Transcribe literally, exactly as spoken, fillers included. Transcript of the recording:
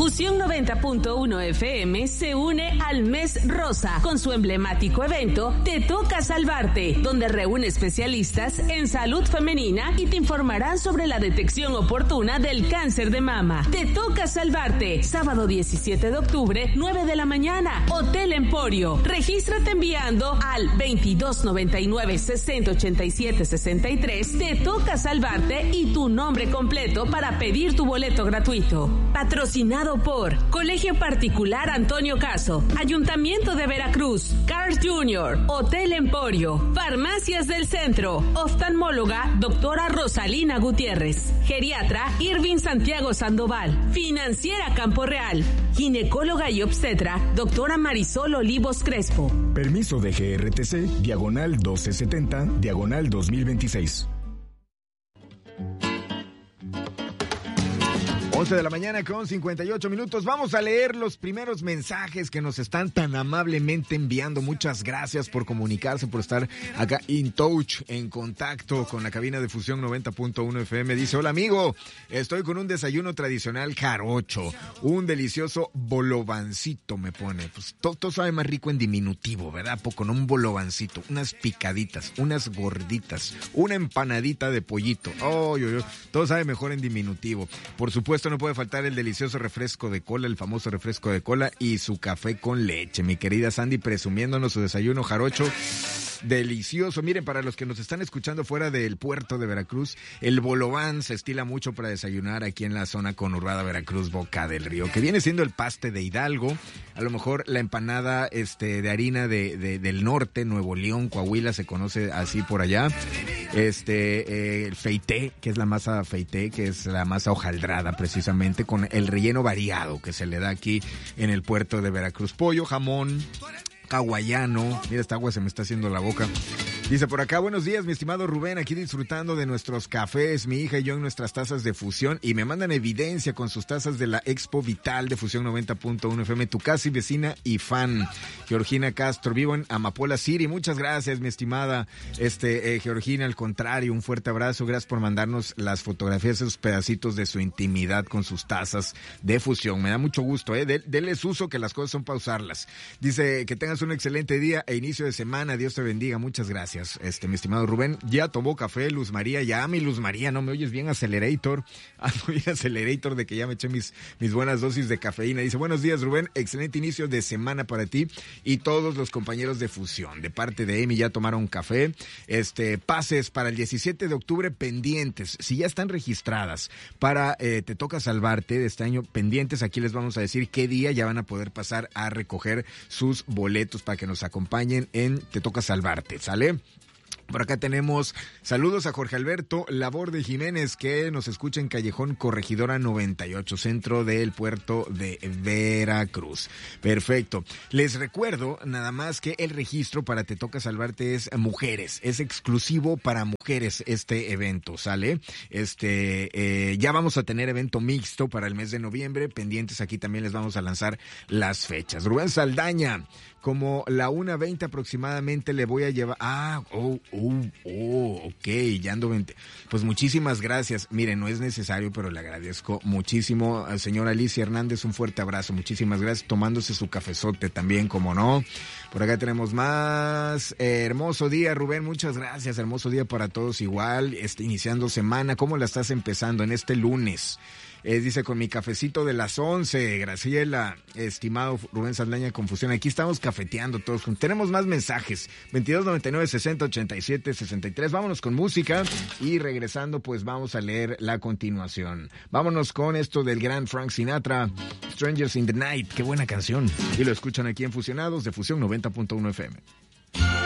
Fusión noventa punto uno F M se une al Mes Rosa con su emblemático evento Te Toca Salvarte, donde reúne especialistas en salud femenina y te informarán sobre la detección oportuna del cáncer de mama. Te Toca Salvarte, sábado diecisiete de octubre, nueve de la mañana, Hotel Emporio. Regístrate enviando al veintidós noventa y nueve sesenta ochenta y siete sesenta y tres. Te Toca Salvarte y tu nombre completo para pedir tu boleto gratuito. Patrocinado por Colegio Particular Antonio Caso, Ayuntamiento de Veracruz, Carl's junior, Hotel Emporio, Farmacias del Centro, Oftalmóloga Doctora Rosalina Gutiérrez, Geriatra Irving Santiago Sandoval, Financiera Campo Real, Ginecóloga y Obstetra Doctora Marisol Olivos Crespo. Permiso de G R T C, diagonal doce setenta, diagonal dos mil veintiséis. once de la mañana con cincuenta y ocho minutos. Vamos a leer los primeros mensajes que nos están tan amablemente enviando. Muchas gracias por comunicarse, por estar acá in touch, en contacto con la cabina de Fusión noventa punto uno F M. Dice: hola amigo, estoy con un desayuno tradicional jarocho, un delicioso bolovancito, me pone. Pues todo, todo sabe más rico en diminutivo, ¿verdad? Poco, no, un bolovancito, unas picaditas, unas gorditas, una empanadita de pollito. Oh, yo, yo, todo sabe mejor en diminutivo. Por supuesto, no puede faltar el delicioso refresco de cola, el famoso refresco de cola y su café con leche. Mi querida Sandy presumiéndonos su desayuno jarocho. Delicioso. Miren, para los que nos están escuchando fuera del puerto de Veracruz, el bolován se estila mucho para desayunar aquí en la zona conurbada Veracruz, Boca del Río, que viene siendo el paste de Hidalgo, a lo mejor la empanada este de harina de, de del norte, Nuevo León, Coahuila, se conoce así por allá, este eh, el feité, que es la masa feité, que es la masa hojaldrada precisamente, con el relleno variado que se le da aquí en el puerto de Veracruz, pollo, jamón, hawaiano. Mira, esta agua se me está haciendo la boca. Dice por acá: buenos días, mi estimado Rubén, aquí disfrutando de nuestros cafés, mi hija y yo en nuestras tazas de fusión, y me mandan evidencia con sus tazas de la Expo Vital de Fusión noventa punto uno F M, tu casi vecina y fan, Georgina Castro, vivo en Amapola City. Muchas gracias, mi estimada este eh, Georgina, al contrario, un fuerte abrazo, gracias por mandarnos las fotografías, esos pedacitos de su intimidad con sus tazas de fusión, me da mucho gusto, eh, de, denles uso, que las cosas son para usarlas. Dice que tengas un excelente día e inicio de semana, Dios te bendiga, muchas gracias. Este, mi estimado Rubén, ya tomó café, Luz María, ya mi Luz María, ¿no me oyes bien, Acelerator? Ando bien Acelerator de que ya me eché mis, mis buenas dosis de cafeína. Dice: buenos días, Rubén, excelente inicio de semana para ti y todos los compañeros de Fusión. De parte de Emi, ya tomaron café. Este, pases para el diecisiete de octubre pendientes, si ya están registradas para eh, Te Toca Salvarte de este año, pendientes, aquí les vamos a decir qué día ya van a poder pasar a recoger sus boletos para que nos acompañen en Te Toca Salvarte, ¿sale? Por acá tenemos saludos a Jorge Alberto Laborde Jiménez, que nos escucha en Callejón Corregidora noventa y ocho, centro del puerto de Veracruz. Perfecto. Les recuerdo nada más que el registro para Te Toca Salvarte es mujeres, es exclusivo para mujeres este evento, ¿sale? Este, eh, ya vamos a tener evento mixto para el mes de noviembre, pendientes, aquí también les vamos a lanzar las fechas. Rubén Saldaña, como la una veinte aproximadamente le voy a llevar, ah, oh, oh, oh, ok, ya ando veinte. Pues muchísimas gracias. Miren, no es necesario, pero le agradezco muchísimo al señor Alicia Hernández, un fuerte abrazo, muchísimas gracias, tomándose su cafezote también, como no. Por acá tenemos más. Eh, hermoso día, Rubén, muchas gracias, hermoso día para todos igual, este, iniciando semana, ¿cómo la estás empezando en este lunes? Eh, dice: con mi cafecito de las once, Graciela, estimado Rubén Saldaña, Confusión. Aquí estamos cafeteando todos. Tenemos más mensajes. veintidós noventa y nueve sesenta ochenta y siete sesenta y tres. Vámonos con música y regresando, pues vamos a leer la continuación. Vámonos con esto del gran Frank Sinatra, Strangers in the Night. Qué buena canción. Y lo escuchan aquí en Fusionados de Fusión noventa punto uno F M.